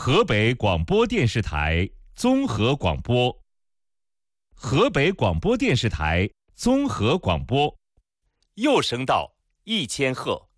河北广播电视台综合广播，河北广播电视台综合广播， 右声道1000赫。